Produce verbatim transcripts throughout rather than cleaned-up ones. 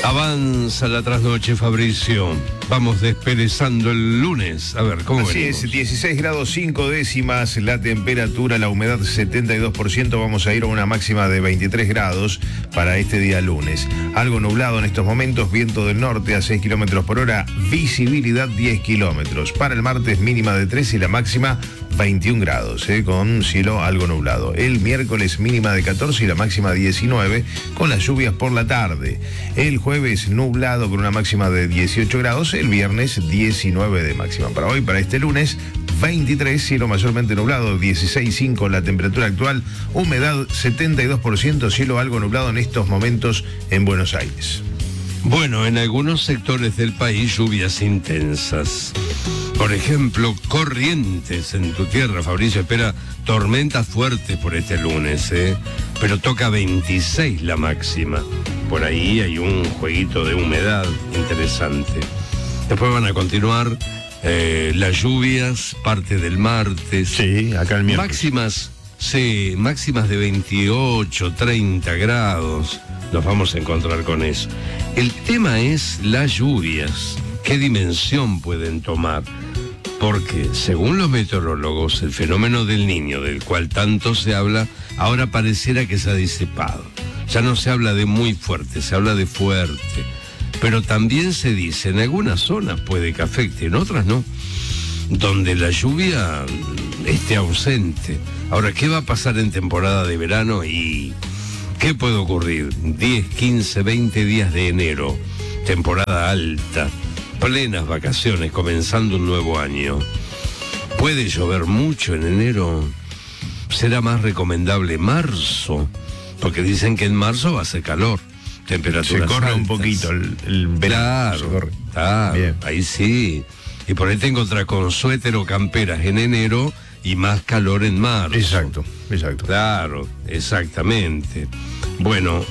Avanza la trasnoche, Fabricio. Vamos desperezando el lunes. A ver, ¿cómo Así venimos? es, dieciséis grados cinco décimas la temperatura, la humedad setenta y dos por ciento. Vamos a ir a una máxima de veintitrés grados para este día lunes. Algo nublado en estos momentos, viento del norte a seis kilómetros por hora, visibilidad diez kilómetros. Para el martes mínima de tres y la máxima veintiún grados, eh, con cielo algo nublado. El miércoles mínima de catorce y la máxima diecinueve, con las lluvias por la tarde. El jueves nublado con una máxima de dieciocho grados, el viernes diecinueve de máxima. Para hoy, para este lunes, veintitrés, cielo mayormente nublado, dieciséis punto cinco la temperatura actual, humedad setenta y dos por ciento, cielo algo nublado en estos momentos en Buenos Aires. Bueno, en algunos sectores del país lluvias intensas. Por ejemplo, Corrientes, en tu tierra, Fabricio, espera tormentas fuertes por este lunes, ¿eh? Pero toca veintiséis la máxima. Por ahí hay un jueguito de humedad interesante. Después van a continuar eh, las lluvias, parte del martes. Sí, acá el miércoles. Máximas, sí, máximas de veintiocho, treinta grados. Nos vamos a encontrar con eso. El tema es las lluvias. ¿Qué dimensión pueden tomar? Porque, según los meteorólogos, el fenómeno del Niño, del cual tanto se habla, ahora pareciera que se ha disipado. Ya no se habla de muy fuerte, se habla de fuerte. Pero también se dice, en algunas zonas puede que afecte, en otras no, donde la lluvia esté ausente. Ahora, ¿qué va a pasar en temporada de verano y qué puede ocurrir? diez, quince, veinte días de enero, temporada alta, plenas vacaciones, comenzando un nuevo año. ¿Puede llover mucho en enero? ¿Será más recomendable marzo? Porque dicen que en marzo va a hacer calor, temperaturas Se corre altas. un poquito el, el verano. Claro, se corre. claro, Bien. ahí sí. Y por ahí te encontrás con suéter o camperas en enero y más calor en marzo. Exacto, exacto. Claro, exactamente. Bueno,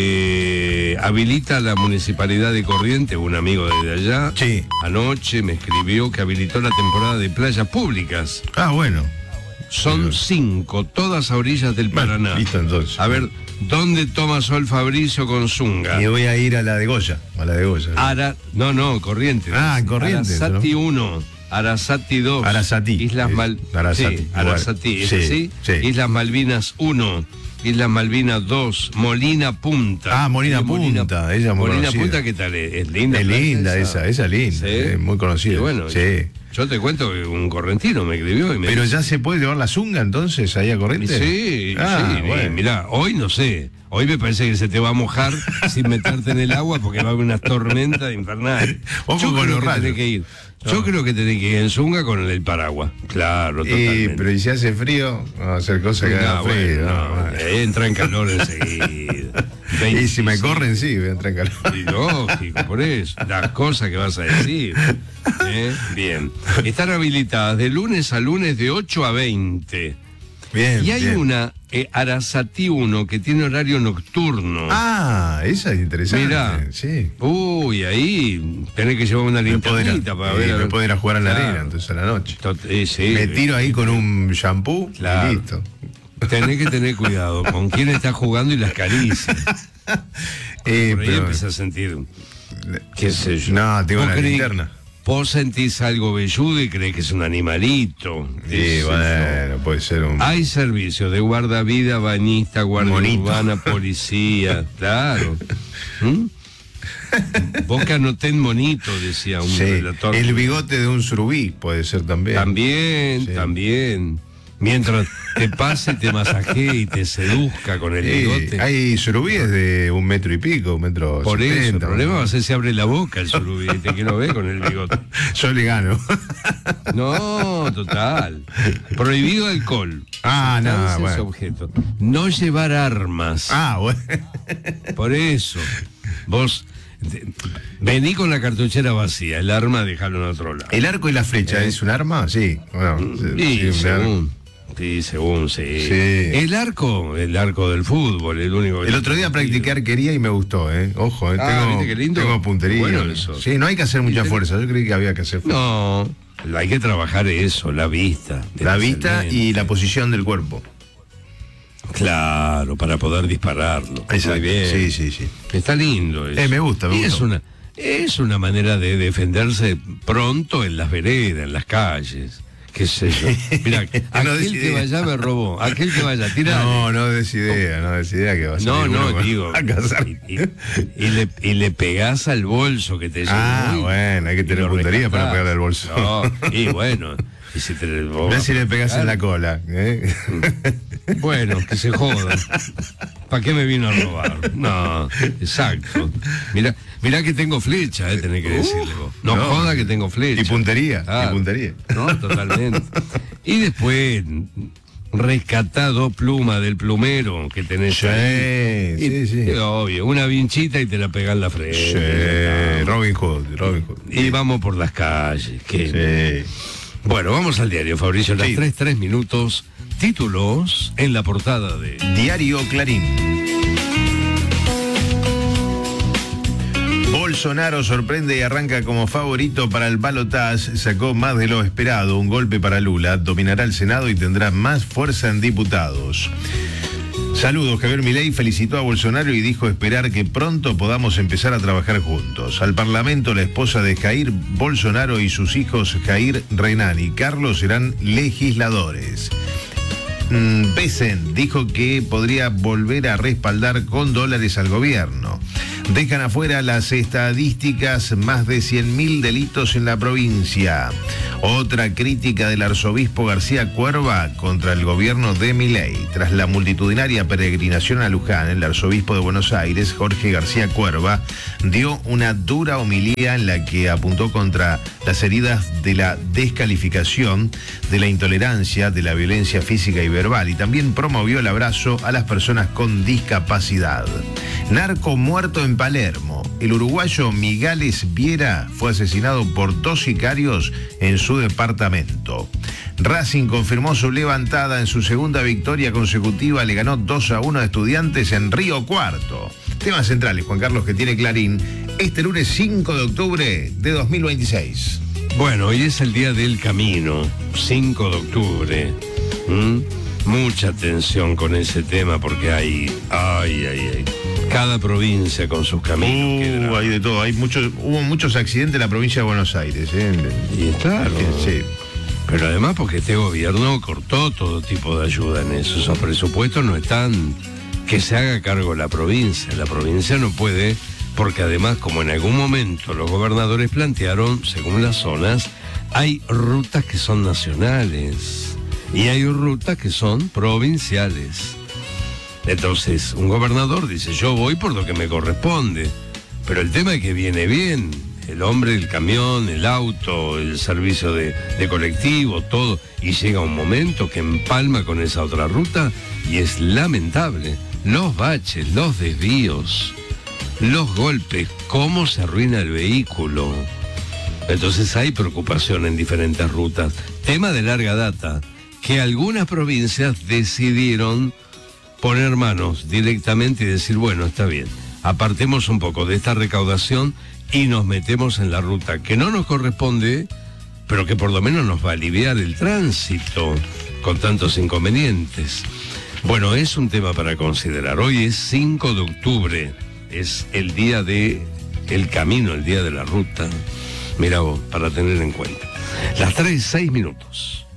eh, habilita la Municipalidad de Corrientes, un amigo de allá, Sí. anoche me escribió que habilitó la temporada de playas públicas. Ah, bueno. Son Sí. cinco, todas a orillas del Bueno, Paraná. listo, entonces. A ver, ¿dónde toma sol Fabricio con Zunga? Y voy a ir a la de Goya, a la de Goya. Ara, no, no, Corrientes. Ah, Corrientes, Arasati ¿no? uno, Arasati dos. Arasati. Islas Es Mal... Arasati, Sí, igual. Arasati, ¿es Sí, así? sí. Islas Malvinas uno, Islas Malvinas dos, Molina Punta. Ah, Molina Eh, Punta, ella es muy Molina conocida. Punta, ¿qué tal? Es, es linda. Es playa linda esa, esa es linda, Sí. es muy conocida. Y bueno, sí. yo te cuento que un correntino me escribió y me Pero dice, ya se puede llevar la zunga entonces ahí a Corrientes. sí, Ah, sí, bueno. mirá, hoy no sé. Hoy me parece que se te va a mojar sin meterte en el agua porque va a haber unas tormentas infernales. Ojo Yo con creo los que rayos. tenés que ir. Yo No. creo que tenés que ir en zunga con el paraguas. Claro, Eh, totalmente. pero y si hace frío, vamos a hacer cosas que No, hagan frío. bueno, no, no, bueno. entra en calor enseguida. Y si me veinticinco. corren, sí, voy a entrar en calor. Y lógico, por eso. Las cosas que vas a decir. ¿Eh? Bien. Están habilitadas de lunes a lunes de ocho a veinte. Bien, Y hay bien. una, eh, Arasati uno, que tiene horario nocturno. Ah, esa es interesante. Mirá. Sí. Uy, ahí tenés que llevar una Me puedo ir a- linternita para eh, ver. a me ver. puedo ir a jugar en la Claro. arena, entonces a la noche. Tot- eh, sí, Me tiro ahí con un shampoo Claro. y listo. Tenés que tener cuidado con quién estás jugando y las caricias. Eh, Por ahí pero- empezás a sentir, qué sé yo. No, tengo Vos la creí- linterna. Vos sentís algo velludo y crees que es un animalito. Sí, Es- bueno, puede ser un... Hay servicios de guardavida, bañista, guardia Monito. urbana, policía, claro. ¿Mm? Vos que anoté en monito, decía un Sí, relator. el bigote de un surubí puede ser también. También, Sí. también. Mientras te pase, te masajee y te seduzca con el Eh, bigote. hay surubíes de un metro y pico, un metro Por eso, el setenta, problema va ¿no? a ser si abre la boca el surubí y te quiero ver con el bigote. Yo le gano. No, total. Prohibido alcohol. Ah, no, Sustancias, bueno. objetos. No llevar armas. Ah, bueno. Por eso. Vos te- vení con la cartuchera vacía. El arma dejalo en otro lado. ¿El arco y la flecha es un arma? Sí. Bueno, Sí, sí, un arco. según. Sí, según, sí. Sí. El arco, el arco del fútbol, el único que El otro día practiqué arquería y me gustó, ¿eh? Ojo, ¿eh? Ah, tengo, ¿viste qué lindo? tengo puntería. Bueno, eso. Sí, no hay que hacer mucha ¿Viste? fuerza. Yo creí que había que hacer fuerza. No, hay que trabajar eso, la vista. La vista y la Excelente. posición del cuerpo. Claro, para poder dispararlo. Exacto. Muy bien. Sí, sí, sí. Está lindo eso. Eh, me gusta, me Y gusta. Es una, es una manera de defenderse pronto en las veredas, en las calles. Qué sé yo. Mira, No des aquel que idea. vaya me robó. Aquel que vaya, tira. No, no des idea, no des idea que va a No, salir no, uno digo. a cazar. Y, y- y le, y le pegás al bolso que te llevó. Ah, y- bueno, hay que y tener lo puntería para rescatás. pegarle al bolso. No, y bueno. Y si te vos Mirá si le vas a pegas en pegar, la cola. ¿eh? Bueno, que se joda. ¿Para qué me vino a robar? No, exacto. Mira, mira que tengo flecha, eh, tenés que decirle vos. No, no. joda que tengo flecha. Y puntería, Claro. y puntería. No, totalmente. Y después, rescatado pluma del plumero que tenés Sí, ahí. sí, Y- sí. y obvio, una vinchita y te la pegás en la frente. Sí, Ya está. Robin Hood, Robin Hood. Y vamos por las calles. Que... Sí. Bueno, vamos al diario, Fabricio. Las Sí. tres, tres minutos. Títulos en la portada de... Diario Clarín. Bolsonaro sorprende y arranca como favorito para el balotaje, sacó más de lo esperado, un golpe para Lula, dominará el Senado y tendrá más fuerza en diputados. Saludos, Javier Milei felicitó a Bolsonaro y dijo esperar que pronto podamos empezar a trabajar juntos. Al Parlamento, la esposa de Jair Bolsonaro y sus hijos Jair, Renan y Carlos serán legisladores. Mm, Besen dijo que podría volver a respaldar con dólares al gobierno. Dejan afuera las estadísticas, más de cien mil delitos en la provincia. Otra crítica del arzobispo García Cuerva contra el gobierno de Milei. Tras la multitudinaria peregrinación a Luján, el arzobispo de Buenos Aires, Jorge García Cuerva, dio una dura homilía en la que apuntó contra las heridas de la descalificación, de la intolerancia, de la violencia física y verbal, y también promovió el abrazo a las personas con discapacidad. Narco muerto en Palermo. El uruguayo Migales Viera fue asesinado por dos sicarios en su departamento. Racing confirmó su levantada en su segunda victoria consecutiva, le ganó dos a uno a Estudiantes en Río Cuarto. Temas centrales, Juan Carlos, que tiene Clarín, este lunes cinco de octubre de dos mil veintiséis. Bueno, hoy es el día del camino, cinco de octubre. ¿Mm? Mucha atención con ese tema porque hay, ay, ay, ay. Cada provincia con sus caminos. qué Uh, drama. hay de todo, hay muchos, hubo muchos accidentes en la provincia de Buenos Aires. ¿eh? Y claro. Sí. Pero además porque este gobierno cortó todo tipo de ayuda en eso. Esos presupuestos no están que se haga cargo la provincia. La provincia no puede, porque además, como en algún momento los gobernadores plantearon, según las zonas, hay rutas que son nacionales y hay rutas que son provinciales. Entonces, un gobernador dice, yo voy por lo que me corresponde, pero el tema es que viene bien, el hombre, el camión, el auto, el servicio de, de colectivo, todo, y llega un momento que empalma con esa otra ruta y es lamentable. Los baches, los desvíos, los golpes, cómo se arruina el vehículo. Entonces hay preocupación en diferentes rutas. Tema de larga data, que algunas provincias decidieron poner manos directamente y decir, bueno, está bien, apartemos un poco de esta recaudación y nos metemos en la ruta que no nos corresponde, pero que por lo menos nos va a aliviar el tránsito con tantos inconvenientes. Bueno, es un tema para considerar. Hoy es cinco de octubre, es el día de el camino, el día de la ruta. Mira vos, para tener en cuenta. Las tres, seis minutos.